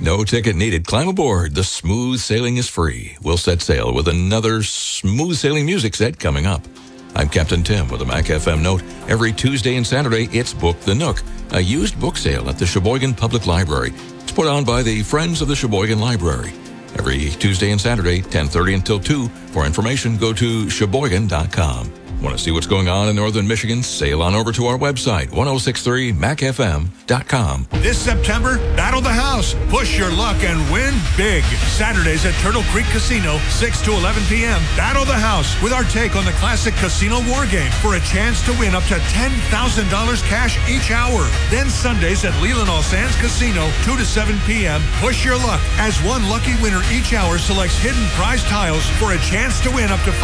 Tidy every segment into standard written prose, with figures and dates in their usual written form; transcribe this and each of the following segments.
No ticket needed. Climb aboard. The smooth sailing is free. We'll set sail with another smooth sailing music set coming up. I'm Captain Tim with a Mac FM note. Every Tuesday and Saturday, it's Book the Nook, a used book sale at the Sheboygan Public Library. It's put on by the Friends of the Sheboygan Library. Every Tuesday and Saturday, 10:30 until 2. For information, go to sheboygan.com. Want to see what's going on in northern Michigan? Sail on over to our website, 1063macfm.com. This September, battle the house, push your luck, and win big. Saturdays at Turtle Creek Casino, 6 to 11 p.m. Battle the house with our take on the classic casino war game for a chance to win up to $10,000 cash each hour. Then Sundays at Leland All Sands Casino, 2 to 7 p.m. Push your luck as one lucky winner each hour selects hidden prize tiles for a chance to win up to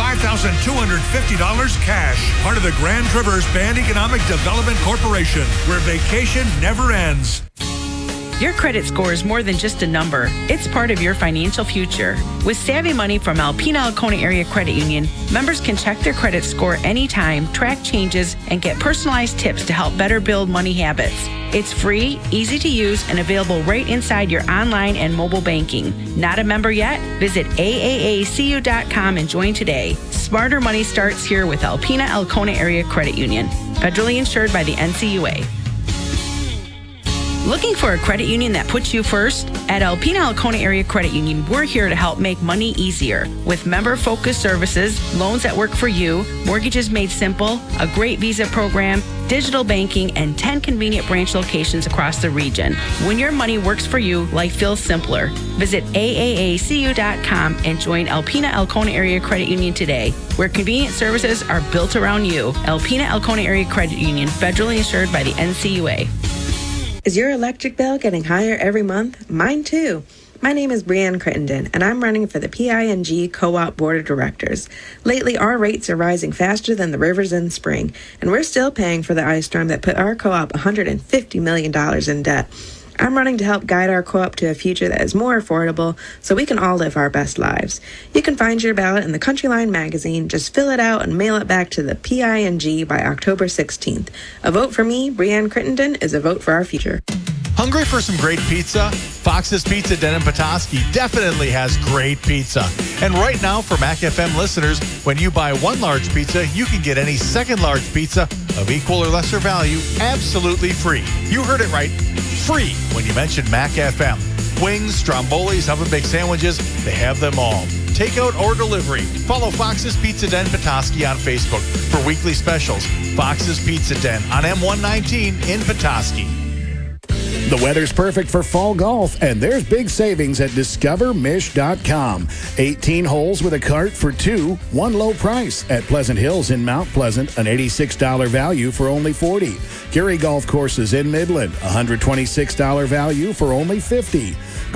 $5,250 cash. Part of the Grand Traverse Band Economic Development Corporation, where vacation never ends. Your credit score is more than just a number. It's part of your financial future. With Savvy Money from Alpena Alcona Area Credit Union, members can check their credit score anytime, track changes, and get personalized tips to help better build money habits. It's free, easy to use, and available right inside your online and mobile banking. Not a member yet? Visit aaacu.com and join today. Smarter money starts here with Alpena Alcona Area Credit Union. Federally insured by the NCUA. Looking for a credit union that puts you first? At Alpena Alcona Area Credit Union, we're here to help make money easier. With member-focused services, loans that work for you, mortgages made simple, a great visa program, digital banking, and 10 convenient branch locations across the region. When your money works for you, life feels simpler. Visit aaacu.com and join Alpena Alcona Area Credit Union today, where convenient services are built around you. Alpena Alcona Area Credit Union, federally insured by the NCUA. Is your electric bill getting higher every month? Mine too. My name is Brianne Crittenden, and I'm running for the PING Co-op Board of Directors. Lately, our rates are rising faster than the rivers in spring, and we're still paying for the ice storm that put our co-op $150 million in debt. I'm running to help guide our co-op to a future that is more affordable so we can all live our best lives. You can find your ballot in the Countryline magazine. Just fill it out and mail it back to the PING by October 16th. A vote for me, Brianne Crittenden, is a vote for our future. Hungry for some great pizza? Fox's Pizza Den in Petoskey definitely has great pizza. And right now, for Mac FM listeners, when you buy one large pizza, you can get any second large pizza of equal or lesser value absolutely free. You heard it right. Free when you mention Mac FM. Wings, strombolis, oven baked sandwiches, they have them all. Takeout or delivery. Follow Fox's Pizza Den Petoskey on Facebook for weekly specials. Fox's Pizza Den on M119 in Petoskey. The weather's perfect for fall golf, and there's big savings at discovermish.com. 18 holes with a cart for 2, one low price. At Pleasant Hills in Mount Pleasant, an $86 value for only $40. Gary Golf Courses in Midland, $126 value for only $50.